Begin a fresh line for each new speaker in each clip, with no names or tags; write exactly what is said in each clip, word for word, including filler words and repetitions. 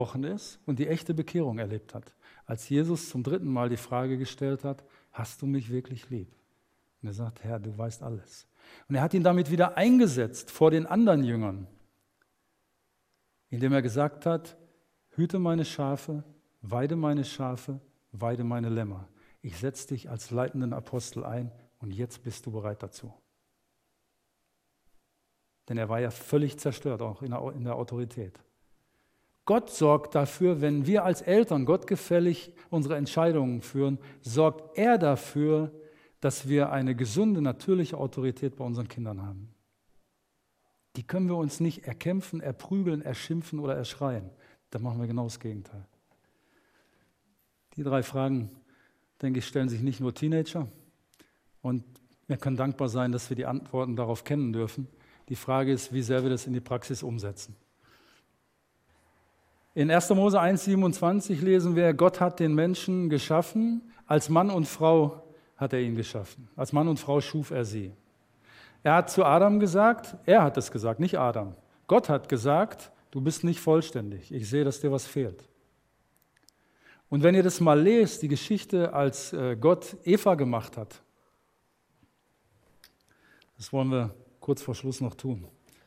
ist und die echte Bekehrung erlebt hat. Als Jesus zum dritten Mal die Frage gestellt hat, hast du mich wirklich lieb? Und er sagt, Herr, du weißt alles. Und er hat ihn damit wieder eingesetzt vor den anderen Jüngern, indem er gesagt hat, hüte meine Schafe, weide meine Schafe, weide meine Lämmer. Ich setze dich als leitenden Apostel ein und jetzt bist du bereit dazu. Denn er war ja völlig zerstört, auch in der, in der Autorität. Gott sorgt dafür, wenn wir als Eltern gottgefällig unsere Entscheidungen führen, sorgt er dafür, dass wir eine gesunde, natürliche Autorität bei unseren Kindern haben. Die können wir uns nicht erkämpfen, erprügeln, erschimpfen oder erschreien. Da machen wir genau das Gegenteil. Die drei Fragen, denke ich, stellen sich nicht nur Teenager. Und wir können dankbar sein, dass wir die Antworten darauf kennen dürfen. Die Frage ist, wie sehr wir das in die Praxis umsetzen. In erster Mose eins siebenundzwanzig lesen wir, Gott hat den Menschen geschaffen, als Mann und Frau hat er ihn geschaffen. Als Mann und Frau schuf er sie. Er hat zu Adam gesagt, er hat es gesagt, nicht Adam. Gott hat gesagt, du bist nicht vollständig, ich sehe, dass dir was fehlt. Und wenn ihr das mal lest, die Geschichte, als Gott Eva gemacht hat, das wollen wir kurz vor Schluss noch tun.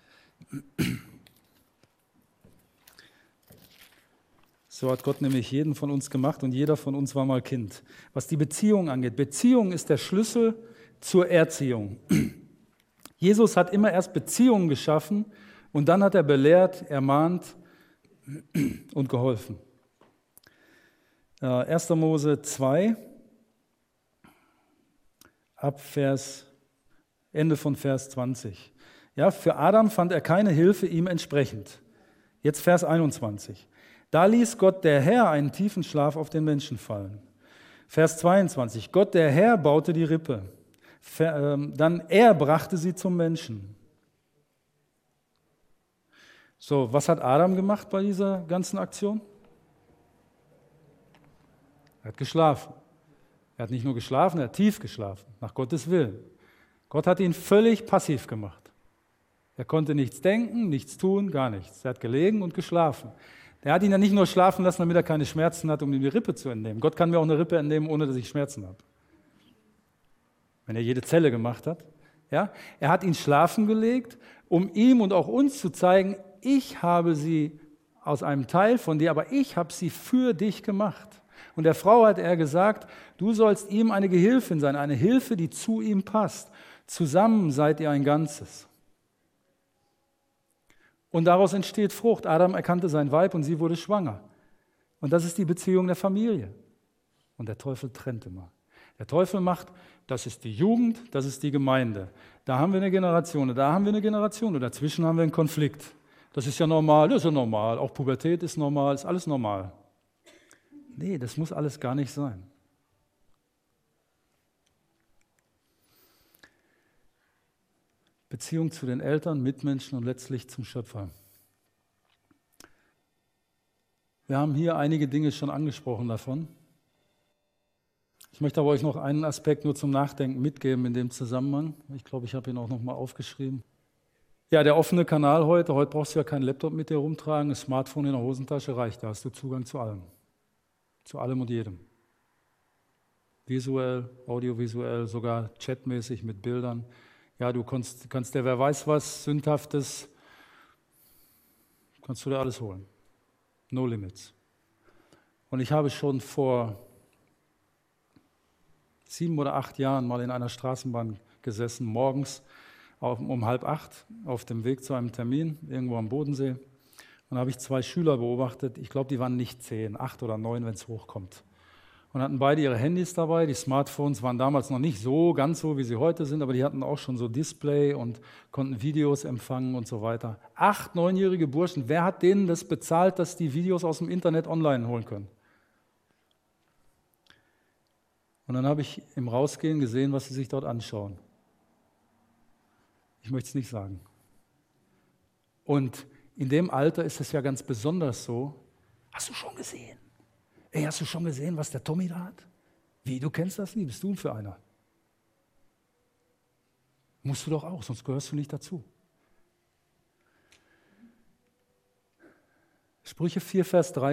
So hat Gott nämlich jeden von uns gemacht und jeder von uns war mal Kind. Was die Beziehung angeht, Beziehung ist der Schlüssel zur Erziehung. Jesus hat immer erst Beziehungen geschaffen und dann hat er belehrt, ermahnt und geholfen. erster Mose zwei, ab Vers, Ende von Vers zwanzig. Ja, für Adam fand er keine Hilfe ihm entsprechend. Jetzt Vers einundzwanzig. Da ließ Gott der Herr einen tiefen Schlaf auf den Menschen fallen. Vers zweiundzwanzig. Gott der Herr baute die Rippe. Dann er brachte sie zum Menschen. So, was hat Adam gemacht bei dieser ganzen Aktion? Er hat geschlafen. Er hat nicht nur geschlafen, er hat tief geschlafen, nach Gottes Willen. Gott hat ihn völlig passiv gemacht. Er konnte nichts denken, nichts tun, gar nichts. Er hat gelegen und geschlafen. Er hat ihn ja nicht nur schlafen lassen, damit er keine Schmerzen hat, um ihm die Rippe zu entnehmen. Gott kann mir auch eine Rippe entnehmen, ohne dass ich Schmerzen habe. Wenn er jede Zelle gemacht hat. Ja? Er hat ihn schlafen gelegt, um ihm und auch uns zu zeigen, ich habe sie aus einem Teil von dir, aber ich habe sie für dich gemacht. Und der Frau hat er gesagt, du sollst ihm eine Gehilfin sein, eine Hilfe, die zu ihm passt. Zusammen seid ihr ein Ganzes. Und daraus entsteht Frucht. Adam erkannte sein Weib und sie wurde schwanger. Und das ist die Beziehung der Familie. Und der Teufel trennt immer. Der Teufel macht, das ist die Jugend, das ist die Gemeinde. Da haben wir eine Generation, da haben wir eine Generation und dazwischen haben wir einen Konflikt. Das ist ja normal, das ist ja normal. Auch Pubertät ist normal, ist alles normal. Nee, das muss alles gar nicht sein. Beziehung zu den Eltern, Mitmenschen und letztlich zum Schöpfer. Wir haben hier einige Dinge schon angesprochen davon. Ich möchte aber euch noch einen Aspekt nur zum Nachdenken mitgeben in dem Zusammenhang. Ich glaube, ich habe ihn auch noch mal aufgeschrieben. Ja, der offene Kanal heute. Heute brauchst du ja keinen Laptop mit dir rumtragen. Ein Smartphone in der Hosentasche reicht. Da hast du Zugang zu allem. Zu allem und jedem. Visuell, audiovisuell, sogar chatmäßig mit Bildern. Ja, du kannst, kannst dir, wer weiß was, Sündhaftes, kannst du dir alles holen. No limits. Und ich habe schon vor sieben oder acht Jahren mal in einer Straßenbahn gesessen, morgens auf, um halb acht auf dem Weg zu einem Termin, irgendwo am Bodensee. Und da habe ich zwei Schüler beobachtet, ich glaube, die waren nicht zehn, acht oder neun, wenn es hochkommt. Und hatten beide ihre Handys dabei. Die Smartphones waren damals noch nicht so, ganz so, wie sie heute sind, aber die hatten auch schon so Display und konnten Videos empfangen und so weiter. Acht, neunjährige Burschen, wer hat denen das bezahlt, dass die Videos aus dem Internet online holen können? Und dann habe ich im Rausgehen gesehen, was sie sich dort anschauen. Ich möchte es nicht sagen. Und in dem Alter ist es ja ganz besonders so, hast du schon gesehen? Ey, hast du schon gesehen, was der Tommy da hat? Wie, du kennst das nie? Bist du denn für einer? Musst du doch auch, sonst gehörst du nicht dazu. Sprüche vier, Vers drei